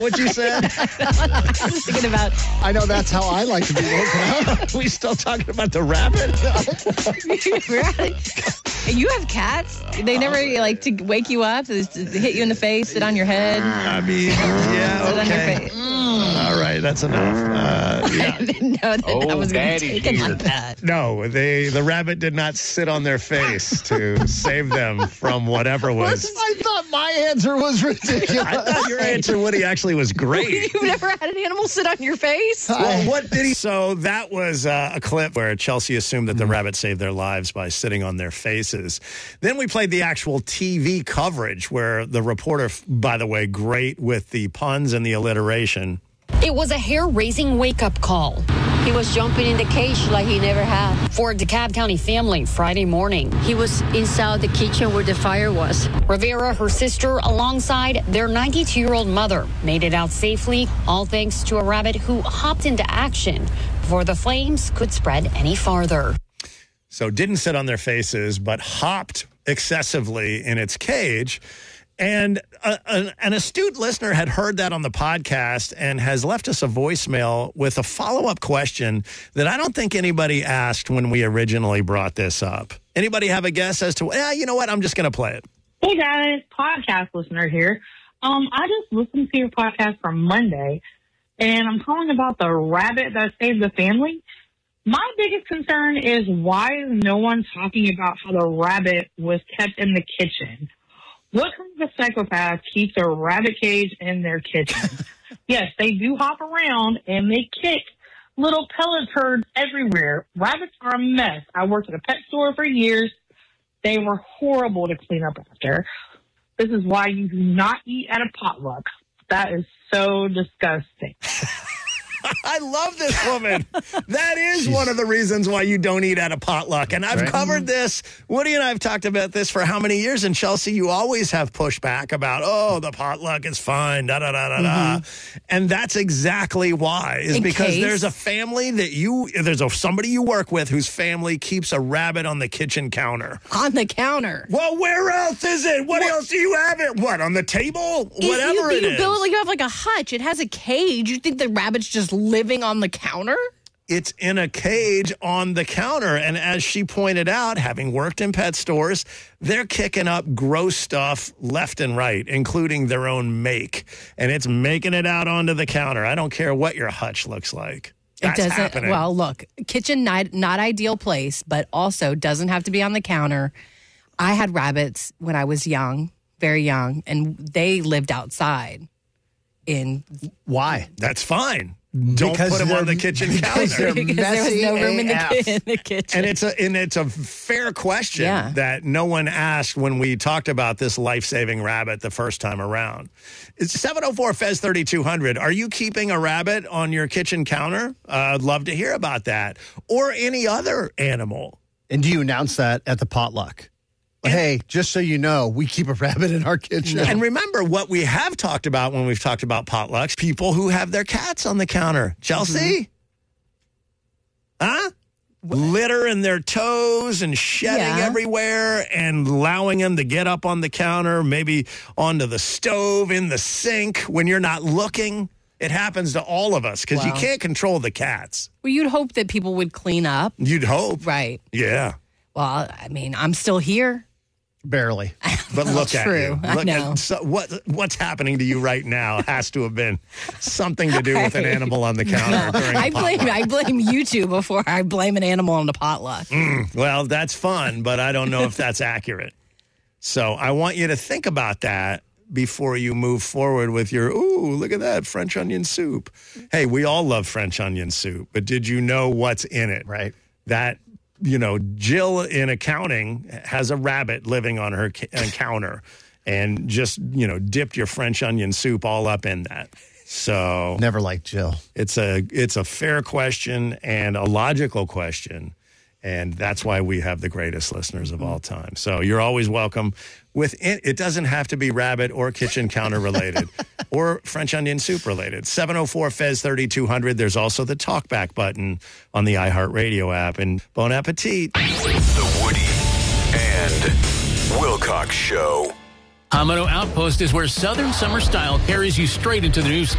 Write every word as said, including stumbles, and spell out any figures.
What you said? I was thinking about. I know that's how I like to be woken up. We still talking about the rabbit? You have cats? They never like to wake you up, to hit you in the face, sit on your head. I mean, yeah, Sit on your okay. face. All right, that's enough. Uh, yeah. I didn't know that Oh, that was going to Daddy be taken Jesus. like that. No, they the rabbit did not sit on their face to save them from whatever was. I thought my answer was ridiculous. I thought your answer, Woody, actually was great. You've never had an animal sit on your face? Well, what did he? So that was uh, a clip where Chelsea assumed that the rabbit saved their lives by sitting on their faces. Then we played the actual T V coverage where the reporter, by the way, great with the puns and the alliteration. It was a hair-raising wake-up call He was jumping in the cage like he never had. for a DeKalb County family Friday morning. He was inside the kitchen where the fire was. Rivera, her sister, alongside their ninety-two-year-old mother, made it out safely, all thanks to a rabbit who hopped into action before the flames could spread any farther. So didn't sit on their faces, but hopped excessively in its cage. And a, an, an astute listener had heard that on the podcast and has left us a voicemail with a follow-up question that I don't think anybody asked when we originally brought this up. Anybody have a guess as to, yeah, you know what, I'm just going to play it. Hey guys, podcast listener here. Um, I just listened to your podcast from Monday, and I'm calling about the rabbit that saved the family. My biggest concern is why is no one talking about how the rabbit was kept in the kitchen? What kind of a psychopath keeps a rabbit cage in their kitchen? Yes, they do hop around and they kick little pellet turds everywhere. Rabbits are a mess. I worked at a pet store for years. They were horrible to clean up after. This is why you do not eat at a potluck. That is so disgusting. I love this woman. That is one of the reasons why you don't eat at a potluck. And I've Right. covered this. Woody and I have talked about this for how many years? And Chelsea, you always have pushback about, oh, the potluck is fine, da da da da da. And that's exactly why. Is In because case- there's a family that you, there's a, somebody you work with whose family keeps a rabbit on the kitchen counter. On the counter. Well, where else is it? What, else do you have it? What, on the table? Whatever you, it you is. build it like you have like a hutch. It has a cage. You think the rabbit's just living on the counter? It's in a cage on the counter. And as she pointed out, having worked in pet stores, they're kicking up gross stuff left and right, including their own make. And it's making it out onto the counter. I don't care what your hutch looks like. That's it doesn't. happening. Well, look, kitchen not not ideal place, but also doesn't have to be on the counter. I had rabbits when I was young, very young, and they lived outside. In Why? That's fine. Don't Because put them on they're- the kitchen because counter. they're because there was messy no room in the, A F. ki- in the kitchen. And it's a and it's a fair question Yeah. that no one asked when we talked about this life-saving rabbit the first time around. It's seven oh four F E Z thirty-two hundred. Are you keeping a rabbit on your kitchen counter? Uh, I'd love to hear about that. Or any other animal. And do you announce that at the potluck? Hey, just so you know, we keep a rabbit in our kitchen. And remember what we have talked about when we've talked about potlucks, people who have their cats on the counter. Chelsea? Huh? Litter in their toes and shedding Yeah. everywhere and allowing them to get up on the counter, maybe onto the stove, in the sink when you're not looking. It happens to all of us because you Wow. can't control the cats. well, you'd hope that people would clean up, You'd hope. right? Yeah. Well, I mean, I'm still here. Barely. But Well, look at true. you. I Look know. At, so what, what's happening to you right now has to have been something to do with an animal on the counter. during a I blame potluck. I blame you two before I blame an animal on the potluck. Well, that's fun, but I don't know if that's accurate. So I want you to think about that before you move forward with your, ooh, look at that, French onion soup. Hey, we all love French onion soup, but did you know what's in it? Right. That, you know, Jill in accounting has a rabbit living on her ca- uh, counter and just, you know, dipped your French onion soup all up in that. So Never liked Jill. it's a it's a fair question and a logical question, and that's why we have the greatest listeners of all time. So you're always welcome. With it, it doesn't have to be rabbit or kitchen counter related or French onion soup related. seven oh four F E Z thirty-two hundred. There's also the talkback button on the iHeartRadio app. And bon appetit. The Woody and Wilcox Show. Hamado Outpost is where Southern Summer Style carries you straight into the new